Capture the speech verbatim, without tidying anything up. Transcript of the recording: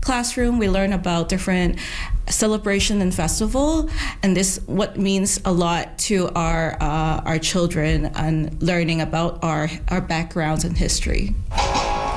classroom, we learn about different celebration and festival, and this what means a lot to our uh, our children and learning about our our backgrounds and history.